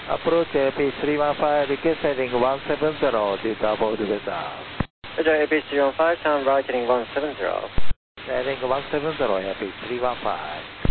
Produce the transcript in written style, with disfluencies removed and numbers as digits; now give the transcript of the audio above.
Approach APH 315, request heading 170 to avoid weather. Roger, APH 315, sound right heading 170. Heading 170, APH 315.